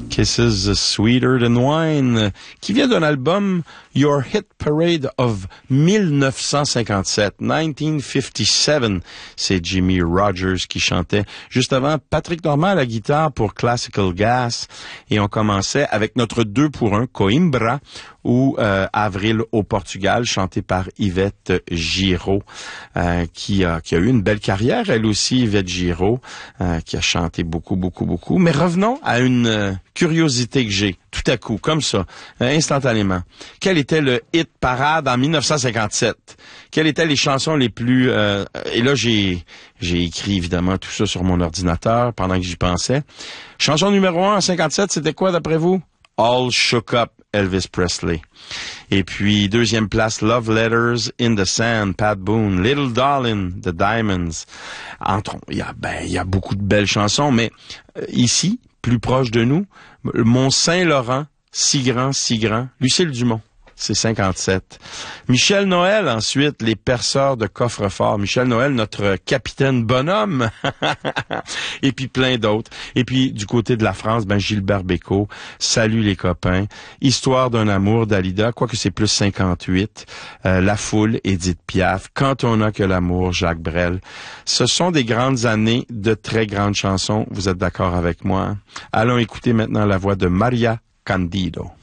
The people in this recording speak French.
Kisses Sweeter Than Wine, qui vient d'un album Your Hit Parade of 1957, 1957. C'est Jimmy Rogers qui chantait. Juste avant, Patrick Normand à la guitare pour Classical Gas. Et on commençait avec notre 2 pour 1, Coimbra, ou Avril au Portugal, chanté par Yvette Giraud, qui a eu une belle carrière, elle aussi, Yvette Giraud, qui a chanté beaucoup. Mais revenons à une curiosité que j'ai, tout à coup, comme ça, instantanément. Quel était le hit parade en 1957? Quelles étaient les chansons les plus... et là, j'ai écrit évidemment tout ça sur mon ordinateur pendant que j'y pensais. Chanson numéro 1 en 57, c'était quoi d'après vous? All Shook Up, Elvis Presley. Et puis, deuxième place, Love Letters in the Sand, Pat Boone, Little Darling, The Diamonds. Il y a beaucoup de belles chansons, mais ici, plus proche de nous, Mont-Saint-Laurent, si grand, Lucille Dumont. C'est 57. Michel Noël, ensuite, les perceurs de coffre-fort. Michel Noël, notre capitaine bonhomme. Et puis plein d'autres. Et puis, du côté de la France, Gilbert Bécaud, Salut les copains, Histoire d'un amour d'Alida, quoique c'est plus 58. La foule, Édith Piaf, Quand on n'a que l'amour, Jacques Brel. Ce sont des grandes années de très grandes chansons. Vous êtes d'accord avec moi? Allons écouter maintenant la voix de Maria Candido.